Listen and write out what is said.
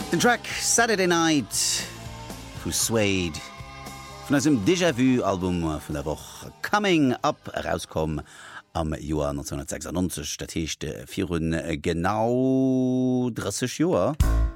Den Track Saturday Night vu Suede von aus dem Déjà-vu-Album von der Woche Coming Up herauskom am Juar 1996, dat hechte 4 genau 30 Joer.